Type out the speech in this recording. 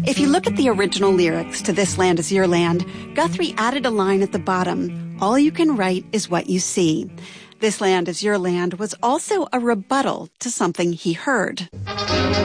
If you look at the original lyrics to This Land Is Your Land, Guthrie added a line at the bottom, "All you can write is what you see." This Land Is Your Land was also a rebuttal to something he heard.